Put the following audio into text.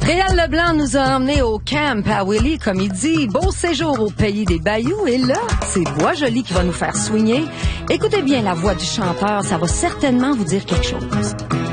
Réal Leblanc nous a emmenés au camp à Willy, comme il dit. Beau séjour au pays des Bayous. Et là, c'est Boisjoli qui va nous faire swinguer. Écoutez bien la voix du chanteur, ça va certainement vous dire quelque chose.